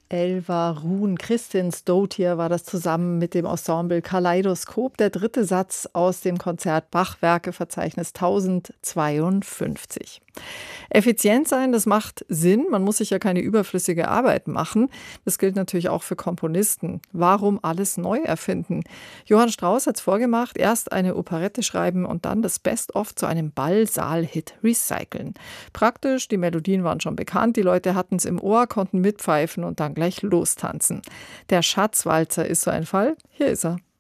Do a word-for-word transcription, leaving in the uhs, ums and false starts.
Elva Ruhn, Kristin Stoutier war das zusammen mit dem Ensemble Kaleidoskop, der dritte Satz aus dem Konzert Bach-Werke-Verzeichnis tausendzweiundfünfzig. Effizient sein, das macht Sinn. Man muss sich ja keine überflüssige Arbeit machen. Das gilt natürlich auch für Komponisten. Warum alles neu erfinden? Johann Strauss hat es vorgemacht, erst eine Operette schreiben und dann das Best-of zu einem Ballsaal-Hit recyceln. Praktisch, die Melodien waren schon bekannt, die Leute hatten es im Ohr, konnten mitpfeifen und dann gleich lostanzen. Der Schatzwalzer ist so ein Fall. Hier ist er.